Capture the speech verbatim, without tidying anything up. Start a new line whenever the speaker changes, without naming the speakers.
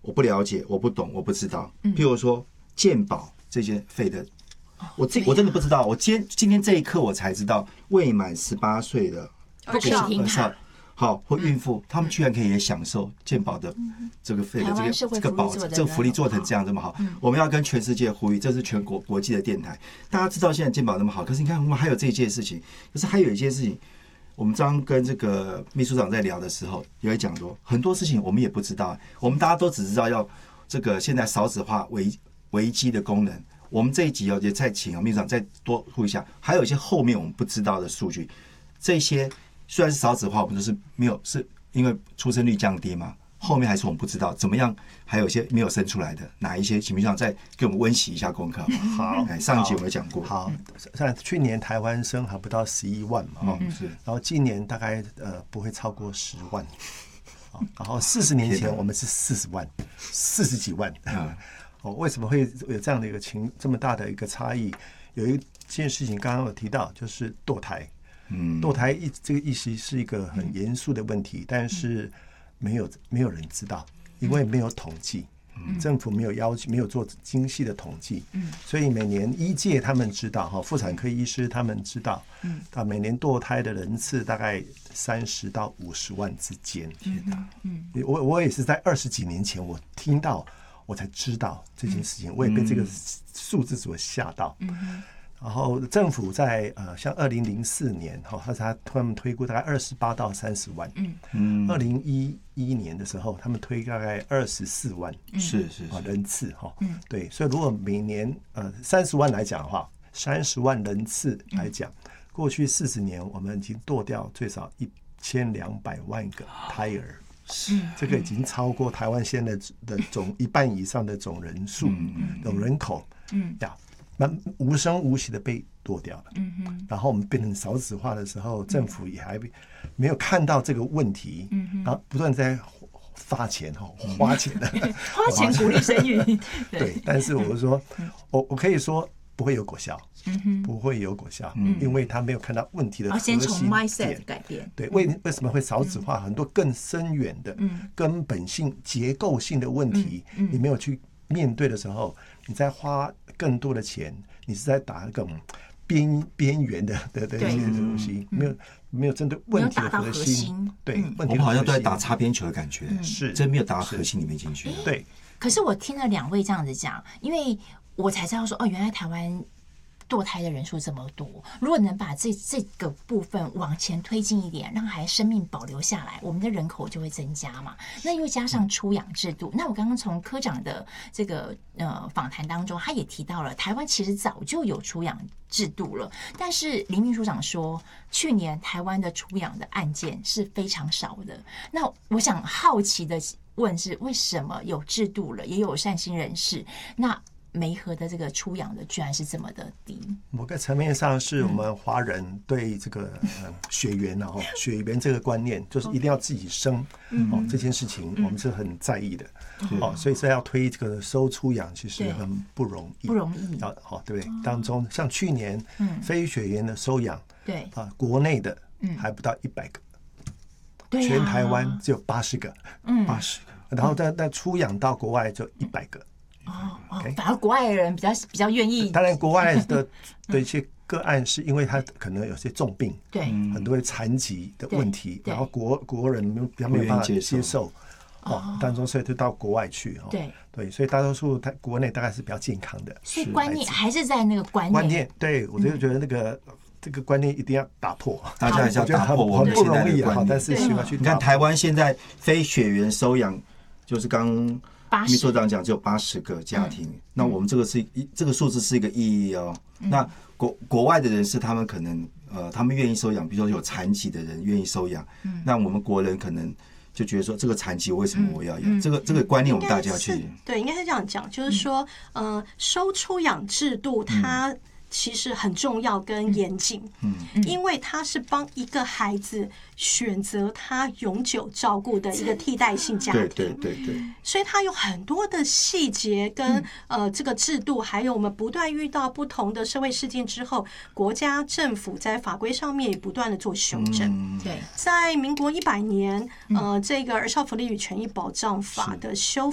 我不了解，我不懂，我不知道。譬如说健保这些费的，我这我真的不知道。我今天今天这一刻我才知道，未满十八岁的
不可以停卡。
好，或孕妇，他们居然可以也享受健保的这个费的这个这个保这个福利做成这样这么好，我们要跟全世界呼吁，这是全国国际的电台，大家知道现在健保那么好，可是你看我们还有这一件事情，可是还有一件事情，我们刚刚跟这个秘书长在聊的时候，也会讲说很多事情我们也不知道，我们大家都只知道要这个现在少子化危危机的功能，我们这一集也再请秘书长再多呼吁一下，还有一些后面我们不知道的数据，这些。虽然是少子化，我们就是没有，是因为出生率降低嘛。后面还是我们不知道怎么样，还有一些没有生出来的，哪一些？请秘书长再给我们温习一下功课。
好，
上一集我们讲过。
好，像去年台湾生还不到十一万嘛，哦、
嗯，是。
然后今年大概呃不会超过十万。然后四十年前我们是四十万，四十几万。嗯。哦，为什么会有这样的一个情这么大的一个差异？有一件事情刚刚有提到，就是堕胎。嗯，堕胎一这个意识是一个很严肃的问题，但是没有没有人知道，因为没有统计，政府没有要求，没有做精细的统计，所以每年医界他们知道哈，妇产科医师他们知道，啊，每年堕胎的人次大概三十到五十万之间。天哪，嗯，我我也是在二十几年前我听到我才知道这件事情，我也被这个数字所吓到。然后政府在呃，像二零零四年哈，他他他们推估大概二十八到三十万，嗯嗯，二零一一年的时候，他们推大概二十四万，
是是
啊人次哈，嗯，对，所以如果每年呃三十万来讲的话，三十万人次来讲，过去四十年我们已经剁掉最少一千两百万个胎儿，是这个已经超过台湾现在的总一半以上的总人数，总人口，嗯呀。无声无息的被剁掉了，嗯哼，然后我们变成少子化的时候，政府也还没有看到这个问题，嗯哼，然后不断在发钱哈，花钱的，
花钱鼓励生育，
对，但是我说，我我可以说不会有果效，嗯哼，不会有果效，嗯，因为他没有看到问题的核心点，
先从 mindset 改变，
对，为为什么会少子化？很多更深远的、根本性、结构性的问题，你没有去面对的时候，你在花更多的钱，你是在打那种边边缘的的的一些东西，没有没有针对问题的核心。对，
我们好像都在打擦边球的感觉，
是
真没有打到核心里面进去。
对。
可是我听了两位这样子讲，因为我才知道说，哦，原来台湾堕胎的人数这么多，如果能把这这个部分往前推进一点，让孩子生命保留下来，我们的人口就会增加嘛。那又加上出养制度，那我刚刚从科长的这个呃访谈当中，他也提到了，台湾其实早就有出养制度了，但是林秘书长说，去年台湾的出养的案件是非常少的。那我想好奇的问是，为什么有制度了，也有善心人士，那媒合的这个出养的居然是这么的低？
某个层面上是我们华人对这个、呃、血缘啊，血缘这个观念，就是一定要自己生、嗯哦、这件事情，我们是很在意的。嗯哦、所以是要推这个收出养，其实很不容易，
不容易。
啊，好、哦，对不对？当中像去年、嗯、非血缘的收养，
对
啊，国内的还不到一百个，
对、啊，
全台湾只有八十个，
嗯，
八十个，然后但但出养到国外就一百个。
哦哦，反而国外的人比较比较愿意。
当然，国外的的一些个案是因为他可能有些重病，
对，
很多残疾的问题，然后国国人没有比较没有办法接受，哦，当中所以就到国外去，哦，
对
对，所以大多数他国内大概是比较健康的，
所以观念还是在那个观念。
观念，对我就觉得那个。这个观念一定要打破，
大家还是要打破我们
不容易啊！但是需要去。
你看台湾现在非血缘收养，就是刚秘书长讲只有八十个家庭，嗯、那我们这个是一这个数字是一个意义哦。嗯、那国国外的人是他们可能呃，他们愿意收养，比如说有残疾的人愿意收养，嗯、那我们国人可能就觉得说这个残疾为什么我要养？嗯、这个这个观念我们大家要去
对，应该是这样讲，就是说呃，收出养制度它。嗯其实很重要跟严谨，嗯，因为它是帮一个孩子选择他永久照顾的一个替代性家庭，
对对对对，
所以它有很多的细节跟、嗯、呃这个制度，还有我们不断遇到不同的社会事件之后，国家政府在法规上面也不断的做修正。
嗯、对，
在民国一百年，呃，这个《儿少福利与权益保障法》的修